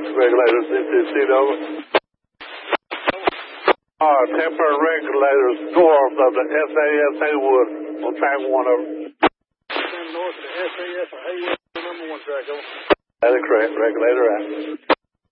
regulators, CCC over. Temporary regulators north of the SAS Haywood on track 1 over. North of the SAS Haywood, number 1 track over. That is correct, regulator out.